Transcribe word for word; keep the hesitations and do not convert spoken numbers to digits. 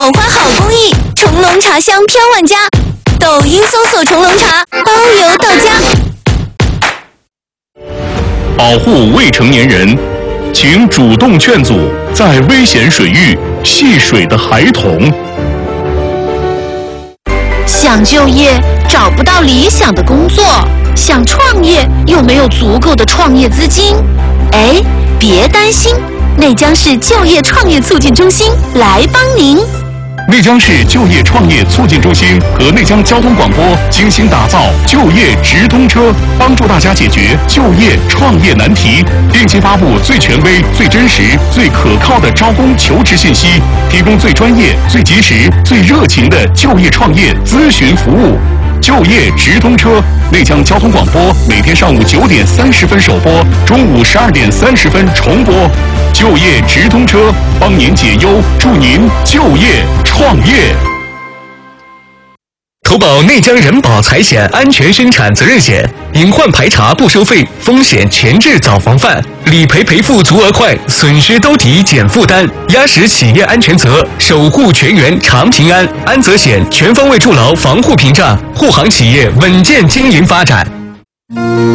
花好公益，重龙茶香飘万家。抖音搜索重龙茶，包邮到家。 保护未成年人，请主动劝阻在危险水域戏水的孩童。 想就业找不到理想的工作，想创业又没有足够的创业资金。哎，别担心，内江市就业创业促进中心来帮您。 内江市就业创业促进中心和内江交通广播精心打造就业直通车，帮助大家解决就业创业难题，定期发布最权威、最真实、最可靠的招工求职信息，提供最专业、最及时、最热情的就业创业咨询服务。就业直通车，内江交通广播每天上午九点三十分首播，中午十二点三十分重播。就业直通车，帮您解忧，助您就业创业。 投保内江人保财险安全生产责任险，隐患排查不收费，风险前置早防范，理赔赔付足额快，损失兜底减负担，压实企业安全责，守护全员长平安。安责险全方位筑牢防护屏障，护航企业稳健经营发展。